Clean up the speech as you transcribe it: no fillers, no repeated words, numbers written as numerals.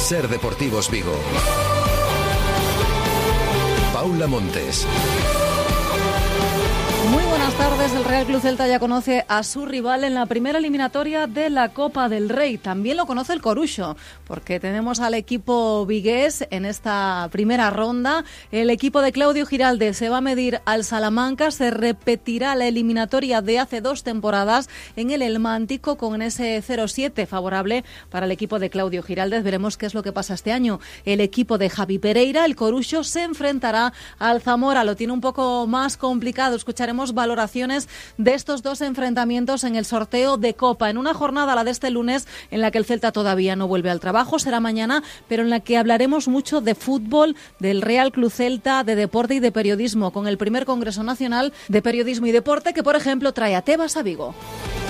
Ser Deportivos Vigo. Paula Montes. Muy buenas tardes. El Real Club Celta ya conoce a su rival en la primera eliminatoria de la Copa del Rey. También lo conoce el Coruxo, porque tenemos al equipo vigués en esta primera ronda. El equipo de Claudio Giralde se va a medir al Salamanca. Se repetirá la eliminatoria de hace 2 temporadas en el Elmántico con ese 0-7 favorable para el equipo de Claudio Giralde. Veremos qué es lo que pasa este año. El equipo de Javi Pereira, el Coruxo, se enfrentará al Zamora. Lo tiene un poco más complicado. Escucharemos valoraciones de estos 2 enfrentamientos en el sorteo de Copa, en una jornada, la de este lunes, en la que el Celta todavía no vuelve al trabajo, será mañana, pero en la que hablaremos mucho de fútbol, del Real Club Celta, de deporte y de periodismo, con el primer Congreso Nacional de Periodismo y Deporte, que por ejemplo trae a Tebas a Vigo.